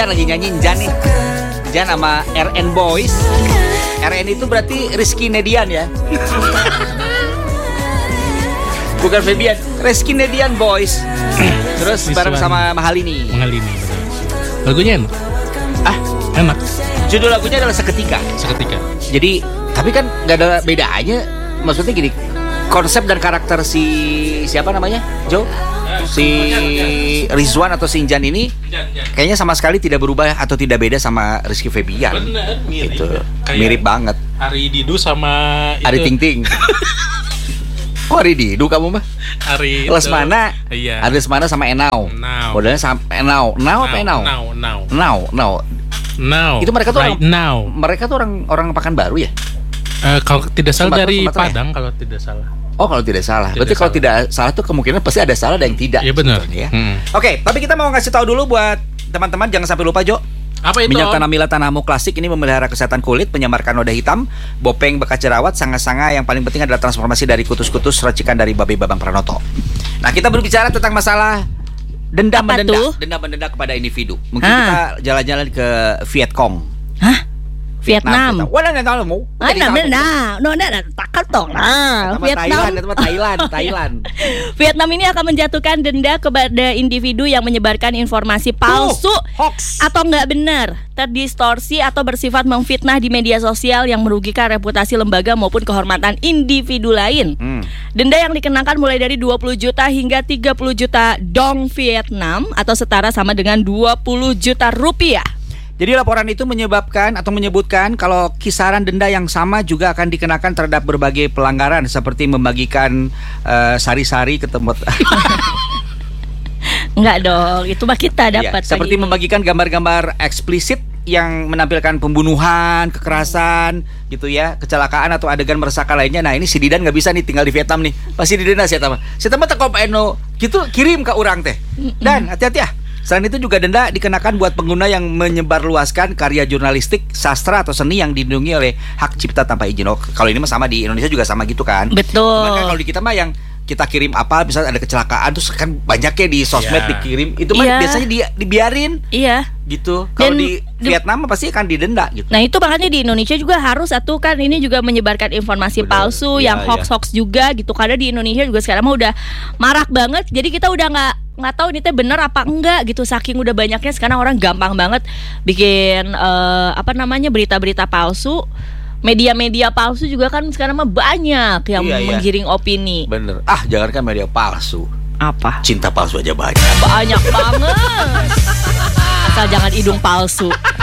lagi nyanyi Jan nih. Jan sama RN Boys. RN itu berarti Rizky Nedian ya. Bukan Febian, Rizky Nedian Boys. Terus bareng sama Mahalini. Mahalini, benar. Lagunya enak. Enak. Judul lagunya adalah Seketika. Jadi, tapi kan gak ada bedanya. Maksudnya gini, konsep dan karakter siapa namanya? Jo? Si Rizwan atau si Injan ini kayaknya sama sekali tidak berubah atau tidak beda sama Rizky Febian. Bener, mirip. Itu mirip banget. Ari Didu sama Ari Ting Ting. Kok Ari Didu kamu mah? Ari Lesmana. Iya. Ari Lesmana sama Enau. Modelnya sama Enau. Apa Enau? Now. Itu mereka tuh mereka tuh orang Pekanbaru ya? Kalau tidak salah dari Sumatera Padang ya? Kalau tidak salah. Oh, kalau tidak salah. Berarti kalau tidak salah tuh kemungkinan pasti ada salah dan yang tidak. Iya benar. Ya. Oke, tapi kita mau ngasih tahu dulu buat teman-teman, jangan sampai lupa Jo. Apa itu? Minyak Tanamila Tanahmu Klasik ini memelihara kesehatan kulit, menyamarkan noda hitam, bopeng bekas jerawat, sanga-sanga. Yang paling penting adalah transformasi dari kutus-kutus racikan dari Babe Babang Pranoto. Nah, kita berbicara tentang masalah denda mendenda kepada individu. Mungkin kita jalan-jalan ke Vietcong. Hah? Vietnam. Wala na tahu mo. Thailand. Vietnam ini akan menjatuhkan denda kepada individu yang menyebarkan informasi palsu, hoax atau nggak benar, terdistorsi atau bersifat memfitnah di media sosial yang merugikan reputasi lembaga maupun kehormatan individu lain. Denda yang dikenakan mulai dari 20 juta hingga 30 juta dong Vietnam atau setara sama dengan 20 juta rupiah. Jadi laporan itu menyebutkan kalau kisaran denda yang sama juga akan dikenakan terhadap berbagai pelanggaran seperti membagikan sari-sari ke tempat. Enggak dong, itu mah kita dapat. Ya, seperti membagikan gambar-gambar eksplisit yang menampilkan pembunuhan, kekerasan, gitu ya, kecelakaan atau adegan meresahkan lainnya. Nah ini si Didan nggak bisa nih tinggal di Vietnam nih, pasti didenda sih teman. Si teman tekop eno, gitu kirim ke orang teh. Dan hati-hati ya. Selain itu juga denda dikenakan buat pengguna yang menyebarluaskan karya jurnalistik, sastra atau seni yang dilindungi oleh hak cipta tanpa izin. Oh, kalau ini mah sama di Indonesia juga sama gitu kan. Betul. Cuman kan kalau di kita mah yang kita kirim apa, misalnya ada kecelakaan terus kan banyaknya di sosmed dikirim, itu mah biasanya dibiarin. Iya. Gitu. Kalau di Vietnam pasti akan didenda gitu. Nah itu makanya di Indonesia juga harus kan ini juga menyebarkan informasi palsu yang hoax juga gitu. Karena di Indonesia juga sekarang mah udah marak banget. Jadi kita udah nggak tahu ini teh bener apa enggak gitu. Saking udah banyaknya sekarang orang gampang banget bikin berita-berita palsu. Media-media palsu juga kan sekarang mah banyak yang menggiring opini. Bener. Jangankan media palsu. Apa? Cinta palsu aja banyak. Banyak banget. Asal jangan hidung palsu.